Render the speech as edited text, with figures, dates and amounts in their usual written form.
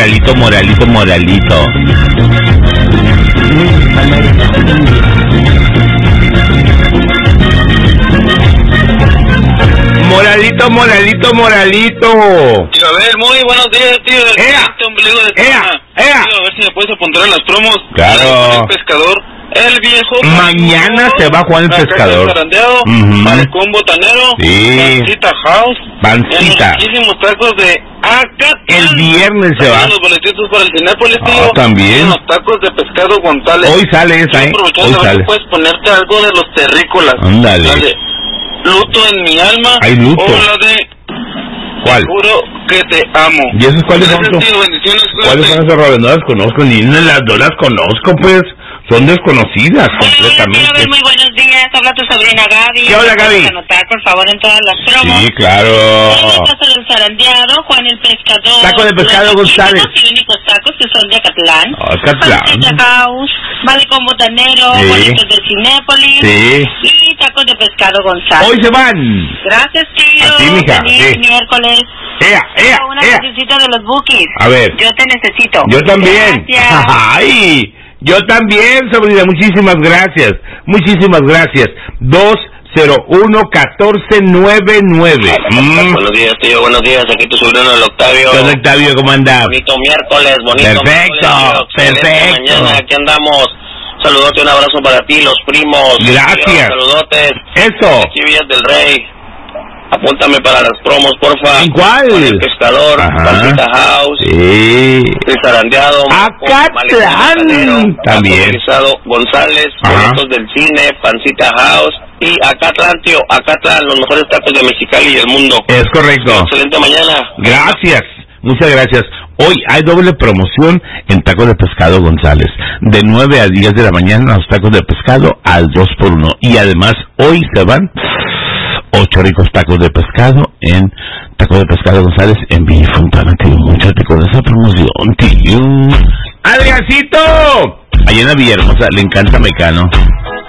Moralito. Moralito. Tío, a ver, muy buenos días, tío. Ombligo de semana. Tío, a ver si me puedes apuntar en las promos. Claro. El pescador, el viejo. Mañana se va Juan el Pescador. Malecón Botanero. Sí. Pancita House. Pancita. Muchísimos tacos de Acatlán. El viernes se va. Los boletitos para el Cinépolis, tío. También. Los tacos de pescado González. Hoy sale esa, Hoy sale. Puedes ponerte algo de los terrícolas. Ándale. Luto en mi alma. Hay luto. O la de... ¿Cuál? Juro que te amo. ¿Y esos cuáles son? ¿Cuáles son esas roles? No las conozco, ni no las conozco, pues. Son desconocidas completamente. Hola, muy buenos días. Habla tu sobrina Gaby. ¿Qué hola, Gaby? Anotar, por favor, en todas las promos. Sí, claro. Taco del zarandeado, Juan el Pescador. Taco de pescado González. Los únicos tacos que son de Acatlán. Acatlán. Pancita House, Malecón Botanero, Sí. Boletos del Cinépolis. Sí. Y tacos de pescado González. Hoy se van. Gracias, tío. A ti, mija. Feliz Sí. miércoles. Una cancioncita de los Bookies. A ver. Yo te necesito. Yo también. Gracias. Ay, yo también, sobrina. Muchísimas gracias. 201-1499. Buenos días, tío. Buenos días. Aquí tu sobrino, el Octavio. ¿Qué onda, Octavio? ¿Cómo anda? Bonito miércoles. Bonito Perfecto. miércoles, Perfecto. Mañana aquí andamos. Saludote, un abrazo para ti, los primos. Gracias. Tío, saludotes. Eso. Aquí Villas del Rey. Apúntame para las promos, porfa. ¿En cuál? Con el Pescador, Pancita House, Sí. el Zarandeado, Acatlán también. González, boletos del cine, Pancita House y Acatlán, tío. Acatlán, los mejores tacos de Mexicali y del mundo. Es correcto. Excelente mañana. Gracias. Muchas gracias. Hoy hay doble promoción en Tacos de Pescado González. De 9 a 10 de la mañana los tacos de pescado al 2x1. Y además hoy se van 8 ricos tacos de pescado en Tacos de Pescado González en Villa Fontana, tío. Muchas con esa promoción, tío. ¡Adriancito! Allá en la Villahermosa le encanta Mecano.